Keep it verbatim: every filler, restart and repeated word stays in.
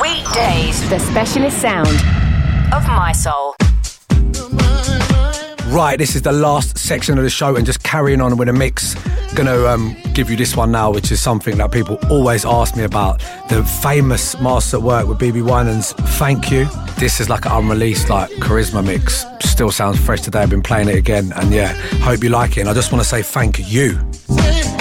Weekdays. The specialist sound of My Soul. Right, this is the last section of the show, and just carrying on with a mix. Gonna um, give you this one now, which is something that people always ask me about. The famous Master at Work with B B Winans, Thank You. This is like an unreleased, like, charisma mix. Still sounds fresh today. I've been playing it again, and yeah, hope you like it. And I just want to say thank you.